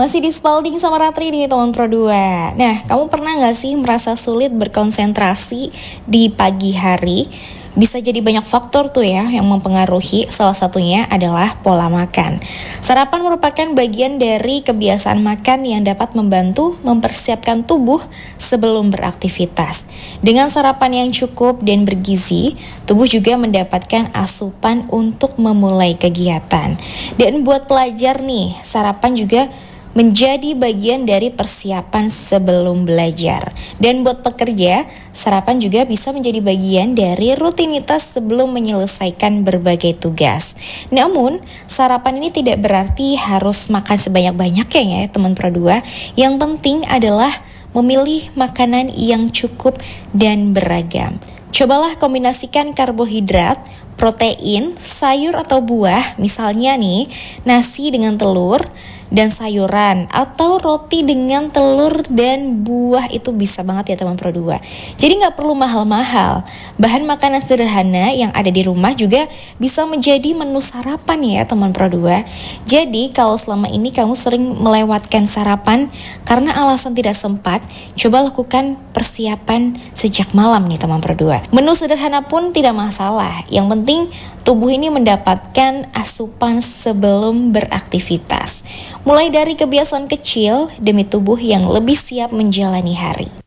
Masih di Spalding sama Ratri nih teman Pro 2. Nah, kamu pernah gak sih merasa sulit berkonsentrasi di pagi hari? Bisa jadi banyak faktor tuh ya yang mempengaruhi, salah satunya adalah pola makan. Sarapan merupakan bagian dari kebiasaan makan yang dapat membantu mempersiapkan tubuh sebelum beraktivitas. Dengan sarapan yang cukup dan bergizi, tubuh juga mendapatkan asupan untuk memulai kegiatan. Dan buat pelajar nih, sarapan juga menjadi bagian dari persiapan sebelum belajar. Dan buat pekerja, sarapan juga bisa menjadi bagian dari rutinitas sebelum menyelesaikan berbagai tugas. Namun, sarapan ini tidak berarti harus makan sebanyak-banyaknya ya teman Pro 2. Yang penting adalah memilih makanan yang cukup dan beragam. Cobalah kombinasikan karbohidrat, protein, sayur atau buah, misalnya nih nasi dengan telur dan sayuran, atau roti dengan telur dan buah. Itu bisa banget ya teman Pro 2. Jadi gak perlu mahal-mahal. Bahan makanan sederhana yang ada di rumah juga bisa menjadi menu sarapan ya teman Pro 2. Jadi kalau selama ini kamu sering melewatkan sarapan karena alasan tidak sempat, coba lakukan persiapan sejak malam nih teman Pro 2. Menu sederhana pun tidak masalah. Yang penting tubuh ini mendapatkan asupan sebelum beraktivitas. Mulai dari kebiasaan kecil demi tubuh yang lebih siap menjalani hari.